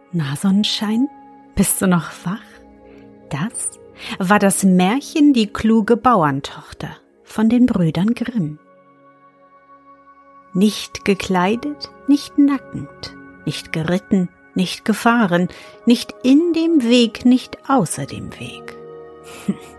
Na, Sonnenschein, bist du noch wach? Das war das Märchen Die kluge Bauerntochter von den Brüdern Grimm. Nicht gekleidet, nicht nackend, nicht geritten, nicht gefahren, nicht in dem Weg, nicht außer dem Weg.